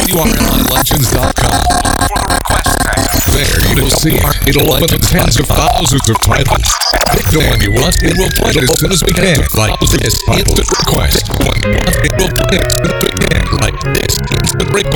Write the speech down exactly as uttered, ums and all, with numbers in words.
W R L I Legends dot com. There you will see our eleven tens of thousands of titles. Pick the one you want, it will play it as soon as we can. Like this instant request. One, it will play it as soon as we can. Like this instant request.